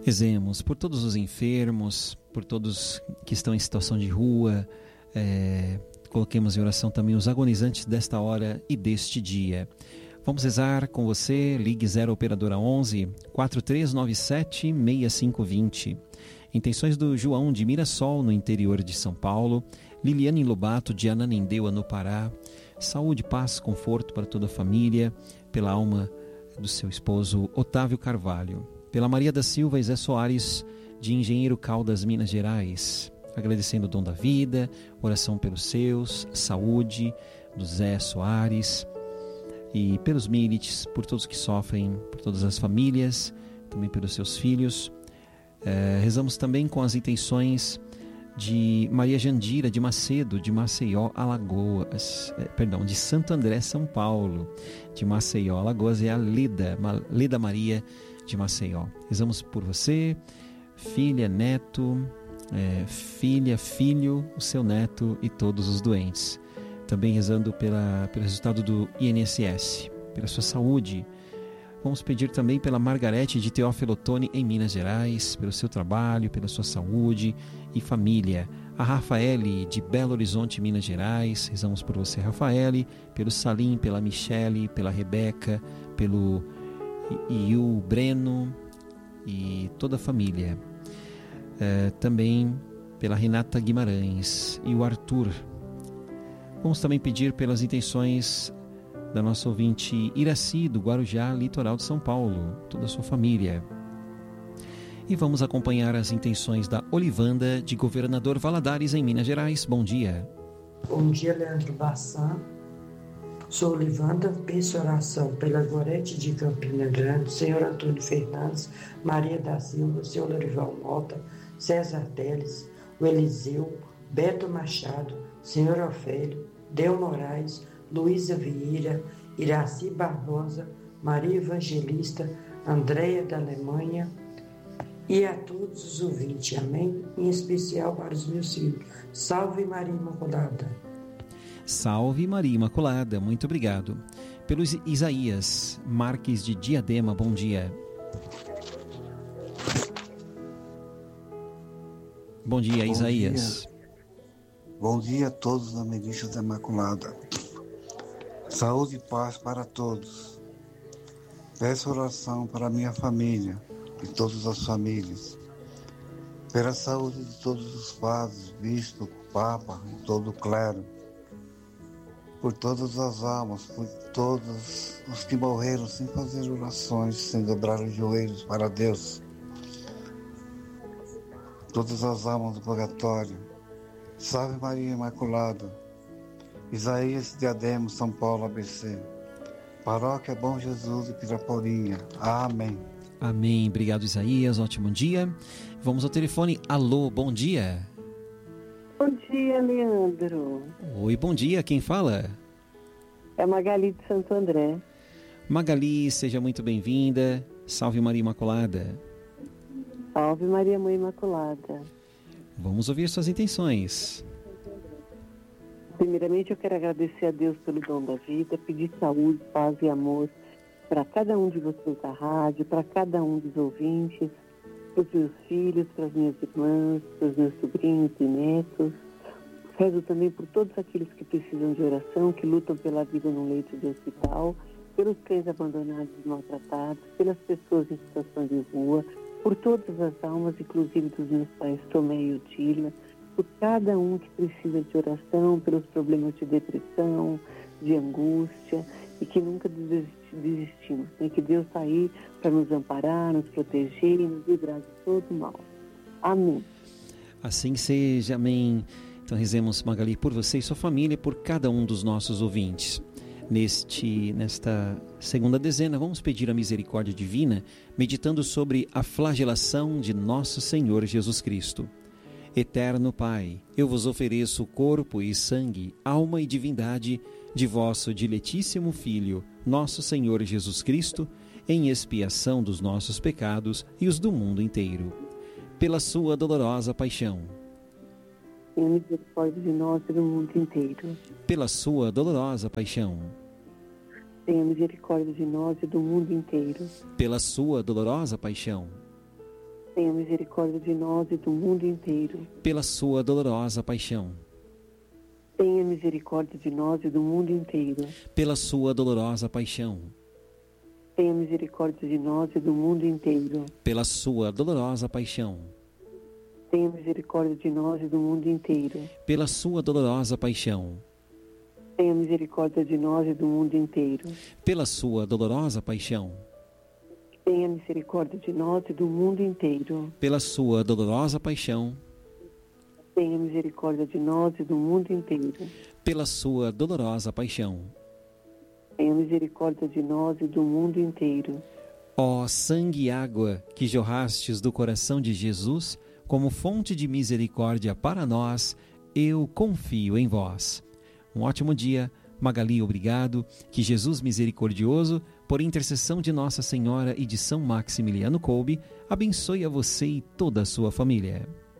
Rezemos por todos os enfermos, por todos que estão em situação de rua. Coloquemos em oração também os agonizantes desta hora e deste dia. Vamos rezar com você. Ligue 0 Operadora 11 4397 6520. Intenções do João de Mirassol, no interior de São Paulo. Liliane Lobato, de Ananindeua, no Pará. Saúde, paz, conforto para toda a família. Pela alma do seu esposo Otávio Carvalho. Pela Maria da Silva e Zé Soares, de Engenheiro Caldas, Minas Gerais. Agradecendo o dom da vida, oração pelos seus, saúde, do Zé Soares. E pelos milites, por todos que sofrem, por todas as famílias, também pelos seus filhos. Rezamos também com as intenções de Maria Jandira de Macedo, de Maceió, Alagoas, de Santo André, São Paulo. De Maceió, Alagoas, é a Leda Maria de Maceió. Rezamos por você, filha, neto, filha, filho, o seu neto e todos os doentes. Também rezando pelo resultado do INSS, pela sua saúde. Vamos pedir também pela Margarete de Teófilo Otoni, em Minas Gerais, pelo seu trabalho, pela sua saúde e família. A Rafaele de Belo Horizonte, Minas Gerais. Rezamos por você, Rafaele, pelo Salim, pela Michele, pela Rebeca, pelo Iu Breno e toda a família. Também pela Renata Guimarães e o Arthur. Vamos também pedir pelas intenções da nossa ouvinte Iraci, do Guarujá, litoral de São Paulo, toda a sua família. E vamos acompanhar as intenções da Olivanda, de Governador Valadares, em Minas Gerais. Bom dia. Bom dia, Leandro Bassan. Sou Olivanda, peço oração pela Gorete de Campina Grande, senhor Antônio Fernandes, Maria da Silva, senhor Lorival Mota, César Teles, o Eliseu, Beto Machado, senhor Ofélio, Del Moraes, Luísa Vieira, Iraci Barbosa, Maria Evangelista, Andréia da Alemanha e a todos os ouvintes, amém? Em especial para os meus filhos. Salve Maria Imaculada. Salve Maria Imaculada, muito obrigado. Pelo Isaías Marques de Diadema, bom dia. Bom dia, Isaías. Bom dia a todos na Milícia da Imaculada. Saúde e paz para todos. Peço oração para minha família e todas as famílias. Pela saúde de todos os padres, bispo, papa e todo o clero. Por todas as almas, por todos os que morreram sem fazer orações, sem dobrar os joelhos para Deus. Todas as almas do purgatório. Salve Maria Imaculada. Isaías Diadema, São Paulo, ABC. Paróquia Bom Jesus de Piraporinha. Amém. Amém. Obrigado, Isaías. Ótimo dia. Vamos ao telefone. Alô, bom dia. Bom dia, Leandro. Oi, bom dia. Quem fala? É Magali de Santo André. Magali, seja muito bem-vinda. Salve Maria Imaculada. Salve Maria Mãe Imaculada. Vamos ouvir suas intenções. Primeiramente, eu quero agradecer a Deus pelo dom da vida, pedir saúde, paz e amor para cada um de vocês da rádio, para cada um dos ouvintes, para os meus filhos, para as minhas irmãs, para os meus sobrinhos e netos. Rezo também por todos aqueles que precisam de oração, que lutam pela vida num leito de hospital, pelos cães abandonados e maltratados, pelas pessoas em situação de rua, por todas as almas, inclusive dos meus pais Tomé e Otília, por cada um que precisa de oração, pelos problemas de depressão, de angústia, e que nunca desistimos, né? Que Deus está aí para nos amparar, nos proteger e nos livrar de todo mal. Amém. Assim seja, amém. Então rezemos, Magali, por você e sua família, por cada um dos nossos ouvintes. Nesta segunda dezena, vamos pedir a misericórdia divina, meditando sobre a flagelação de nosso Senhor Jesus Cristo. Eterno Pai, eu vos ofereço o corpo e sangue, alma e divindade de vosso diletíssimo Filho, nosso Senhor Jesus Cristo, em expiação dos nossos pecados e os do mundo inteiro. Pela sua dolorosa paixão. Tenha misericórdia de nós e do mundo inteiro. Pela sua dolorosa paixão. Tenha misericórdia de nós e do mundo inteiro. Pela sua dolorosa paixão. tenha misericórdia de nós e do mundo inteiro. Pela sua dolorosa paixão. Tenha misericórdia de nós e do mundo inteiro. Pela sua dolorosa paixão. Tenha misericórdia de nós e do mundo inteiro. Pela sua dolorosa paixão. Tenha misericórdia de nós e do mundo inteiro. Pela sua dolorosa paixão. Tenha misericórdia de nós e do mundo inteiro. Pela sua dolorosa paixão. Tenha misericórdia de nós e do mundo inteiro. Pela sua dolorosa paixão. Tenha misericórdia de nós e do mundo inteiro. Pela sua dolorosa paixão. Tenha misericórdia de nós e do mundo inteiro. Ó sangue e água que jorrastes do coração de Jesus, como fonte de misericórdia para nós, eu confio em vós. Um ótimo dia, Magali, obrigado. Que Jesus misericordioso, por intercessão de Nossa Senhora e de São Maximiliano Kolbe, abençoe a você e toda a sua família.